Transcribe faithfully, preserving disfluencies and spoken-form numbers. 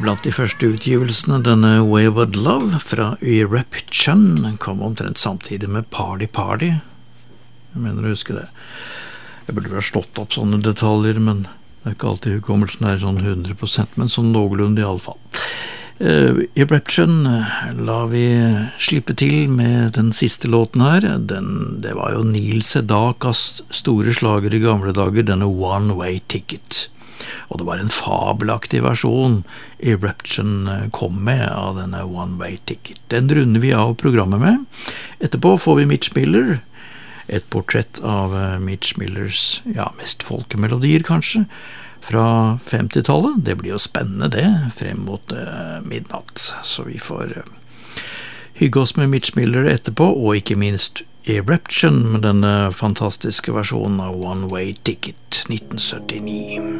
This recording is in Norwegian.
blant de første utgivelsene. Denne Wayward Love fra Eruption kom omtrent samtidig med Party Party. Jeg mener du husker det. Jeg burde vel ha slått opp sånne detaljer, men det er ikke alltid hukommelsen er sånn hundre prosent, men sånn noenlunde i alle fall. Uh, Eruption la vi slippe til med den siste låten her. Den, det var jo Neil Sedakas store slager i gamle dager, denne One Way Ticket. Og det var en fabelaktig versjon Eruption kom med av denne One Way Ticket. Den runder vi av programmet med. Etterpå får vi Mitch Miller, et portrett av Mitch Millers, ja, mest folkemelodier kanskje, fra femtitallet. Det blir jo spennende det, frem mot uh, midnatt. Så vi får uh, hygge oss med Mitch Miller etterpå, og ikke minst Eruption med denne fantastiske versjonen av One Way Ticket nitten syttini.